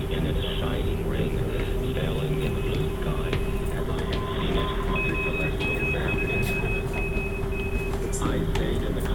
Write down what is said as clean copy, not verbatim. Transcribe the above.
in its shining ring, sailing in the blue sky, as I had seen it on the celestial map in heaven. I stayed in the